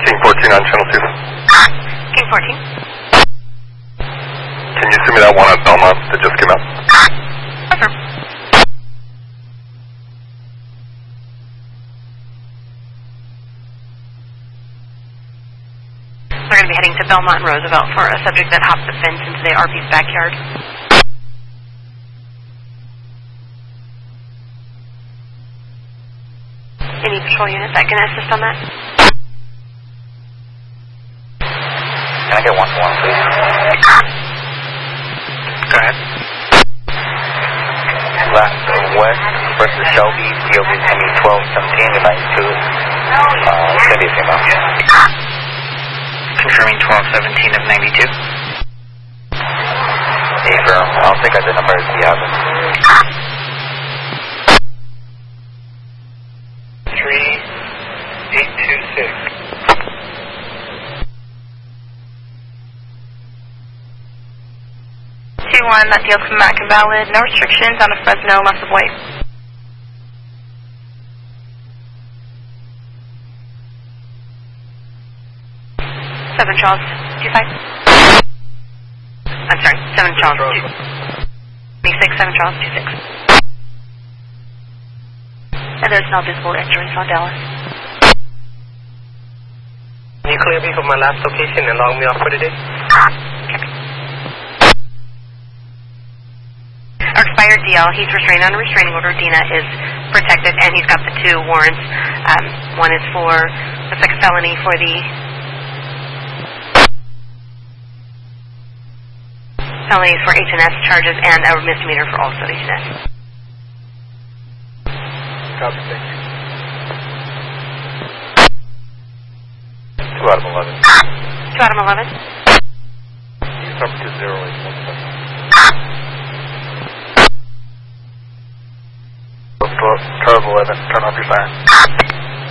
King 14 on channel 2. King 14. Can you send me that one on Belmont that just came out? Okay. We're going to be heading to Belmont and Roosevelt for a subject that hopped the fence into the RP's backyard. Any patrol units that can assist on that? Can I get 1-1, please? Go ahead. Last West versus Shelby, DOB is going to be 1217 to 92. It's going to be a female. Confirming 1217 of 92. Affirm. I'll take out the number if you have it. 3826. 2-1, that deal's come back invalid. No restrictions on a Fresno, loss of weight. Seven Charles, 25. I'm sorry, 7 Charles, 26, 7 Charles, 26. And there's no visible injuries on Dallas. Can you clear me from my last location and log me off for today? Okay. Our expired DL, he's restrained on a restraining order. Dina is protected, and he's got the 2 warrants. One is for the 6th felony for the felonies for H&S charges and a misdemeanor for also H&S. Copy, thank you. 2 out of 11. 2 out of 11. You start to 0817. 12 11, turn off your siren.